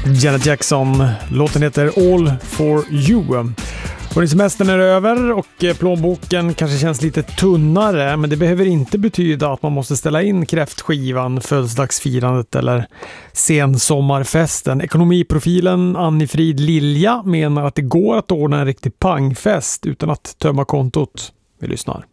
Janet Jackson. Låten heter All for you. Och semestern är över och plånboken kanske känns lite tunnare, men det behöver inte betyda att man måste ställa in kräftskivan, födelsedagsfirandet eller sensommarfesten. Ekonomiprofilen Anni-Frid Lilja menar att det går att ordna en riktig pangfest utan att tömma kontot. Vi lyssnar.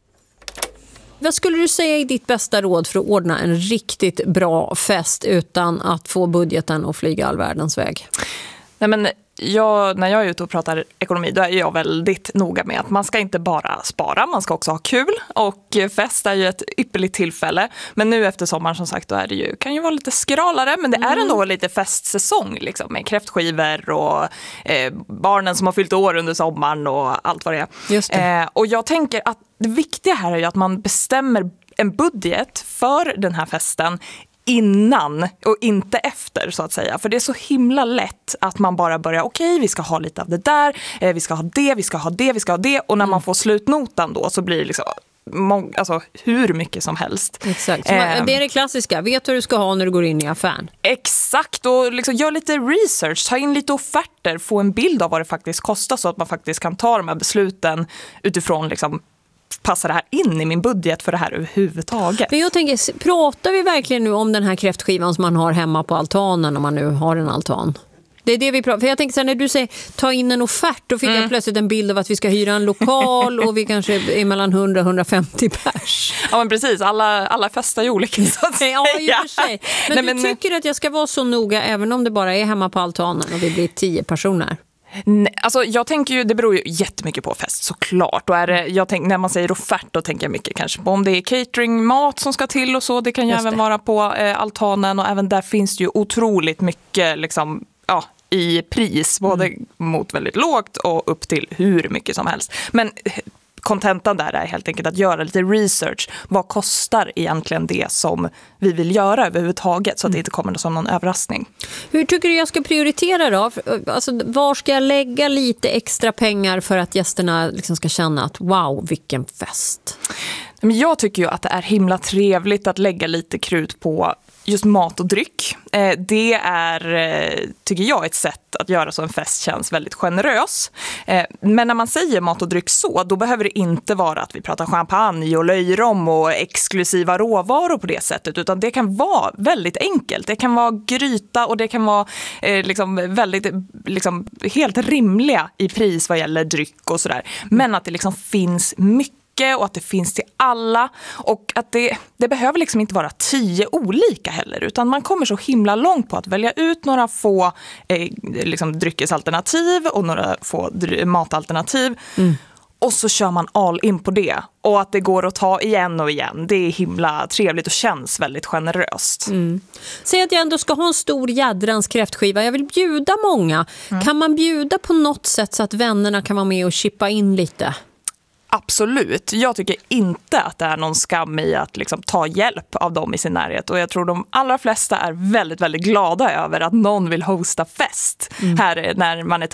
Vad skulle du säga är ditt bästa råd för att ordna en riktigt bra fest utan att få budgeten att flyga all världens väg? Nej, men när jag är ute och pratar ekonomi, då är jag väldigt noga med att man ska inte bara spara, man ska också ha kul, och fest är ju ett ypperligt tillfälle. Men nu efter sommaren, som sagt, då är det ju, kan ju vara lite skralare, men det är ändå lite festsäsong liksom, med kräftskivor och barnen som har fyllt år under sommaren och allt vad det är. Just det. Och jag tänker att det viktiga här är ju att man bestämmer en budget för den här festen innan och inte efter, så att säga. För det är så himla lätt att man bara börjar, okej, vi ska ha lite av det där, vi ska ha det, vi ska ha det, vi ska ha det. Och när man får slutnotan då så blir det liksom alltså hur mycket som helst. Exakt. Det är det klassiska. Vet vad du ska ha när du går in i affären. Exakt. Och liksom gör lite research, ta in lite offerter, få en bild av vad det faktiskt kostar så att man faktiskt kan ta de här besluten utifrån liksom, passar det här in i min budget för det här överhuvudtaget? Men jag tänker, pratar vi verkligen nu om den här kräftskivan som man har hemma på altanen om man nu har en altan? Det är det vi pratar. För jag tänker så här, när du säger ta in en offert, då fick jag plötsligt en bild av att vi ska hyra en lokal och vi kanske är mellan 100-150 pers. Ja, men precis. Alla festar ju olika, så att säga. Ja, i och för sig. Men du tycker att jag ska vara så noga även om det bara är hemma på altanen och vi blir 10 personer? Nej, alltså jag tänker ju, det beror ju jättemycket på fest, såklart. Och när man säger offert, då tänker jag mycket kanske på om det är catering, mat som ska till och så. Det kan ju även vara på altanen, och även där finns det ju otroligt mycket liksom, i pris, både mot väldigt lågt och upp till hur mycket som helst. Men kontentan där är helt enkelt att göra lite research. Vad kostar egentligen det som vi vill göra överhuvudtaget, så att det inte kommer som någon överraskning. Hur tycker du jag ska prioritera då? Alltså, var ska jag lägga lite extra pengar för att gästerna liksom ska känna att wow, vilken fest? Men jag tycker ju att det är himla trevligt att lägga lite krut på just mat och dryck. Det är, tycker jag, ett sätt att göra så en fest känns väldigt generös. Men när man säger mat och dryck så, då behöver det inte vara att vi pratar champagne och löjrom och exklusiva råvaror på det sättet, utan det kan vara väldigt enkelt. Det kan vara gryta och det kan vara liksom väldigt liksom, helt rimliga i pris vad gäller dryck och sådär. Men att det liksom finns mycket och att det finns till alla, och att det behöver liksom inte vara 10 olika heller, utan man kommer så himla långt på att välja ut några få liksom dryckesalternativ och några få matalternativ. Och så kör man all in på det. Och att det går att ta igen och igen. Det är himla trevligt och känns väldigt generöst. Säg att jag ändå ska ha en stor jädrans kräftskiva. Jag vill bjuda många. Kan man bjuda på något sätt så att vännerna kan vara med och chippa in lite? Absolut. Jag tycker inte att det är någon skam i att liksom ta hjälp av dem i sin närhet. Och jag tror de allra flesta är väldigt, väldigt glada över att någon vill hosta fest här när man är